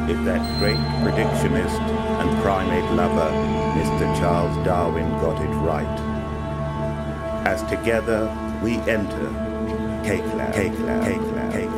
if that great predictionist and primate lover, Mr. Charles Darwin, got it right. As together we enter Cake Lab.